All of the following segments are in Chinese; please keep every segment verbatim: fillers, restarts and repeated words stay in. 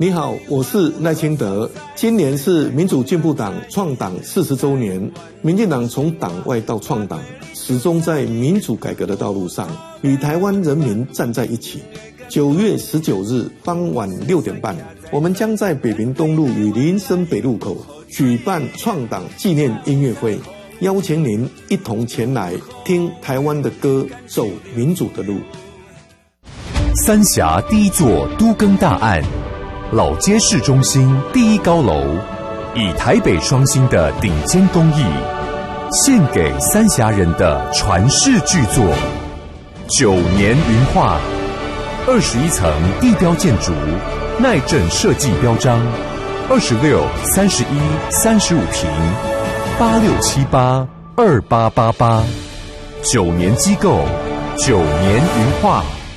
你好，我是赖清德。今年是民主进步党创党四十周年，民进党从党外到创党，始终在民主改革的道路上与台湾人民站在一起。九月十九日傍晚六点半，我们将在北平东路与林森北路口举办创党纪念音乐会，邀请您一同前来听台湾的歌，走民主的路。 三峡第一座都更大案，老街市中心第一高楼，以台北双星的顶尖工艺，献给三峡人的传世巨作《九年云画》。二十一层地标建筑，耐震设计标章，二十六、三十一、三十五平，八六七八二八八八，九年机构，九年云画。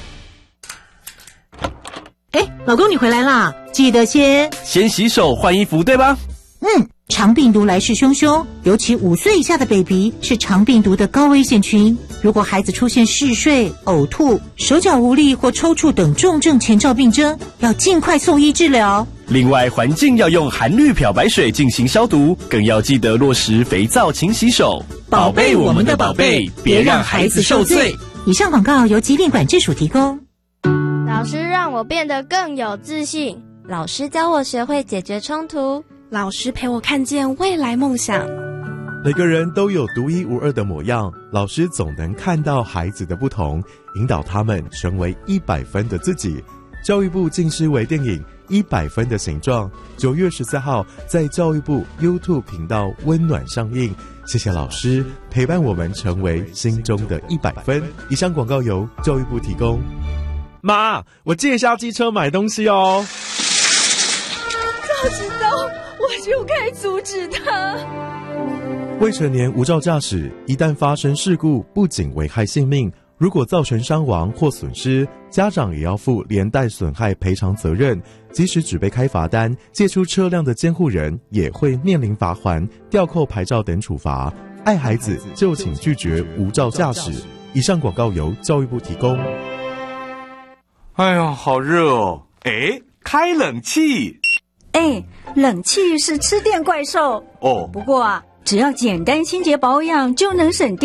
哎，老公你回来啦，记得先先洗手换衣服，对吧？ 嗯，肠病毒来势汹汹，尤其五岁以下的 baby 是肠病毒的高危险群。如果孩子出现嗜睡、呕吐、手脚无力或抽搐等重症前兆病征，要尽快送医治疗。 另外，环境要用含氯漂白水进行消毒，更要记得落实肥皂勤洗手， 宝贝我们的宝贝，别让孩子受罪。以上广告由疾病管制署提供。 老师让我变得更有自信， 老师教我学会解决冲突， 老师陪我看见未来梦想。 每个人都有独一无二的模样，老师总能看到孩子的不同，引导他们成为一百分的自己。教育部近视微电影《一百分的形状》九月十四号在教育部 YouTube 频道温暖上映。谢谢老师陪伴我们成为心中的一百分。以上广告由教育部提供。妈，我借一下机车买东西哦。 早知道我就该阻止他。 未成年无照驾驶，一旦发生事故，不仅危害性命，如果造成伤亡或损失，家长也要负连带损害赔偿责任。即使只被开罚单，借出车辆的监护人也会面临罚锾、吊扣牌照等处罚。爱孩子就请拒绝无照驾驶。以上广告由教育部提供。 哎呀，好热哦！哎，开冷气。 哎，冷气是吃电怪兽哦。 不过啊，只要简单清洁保养就能省电。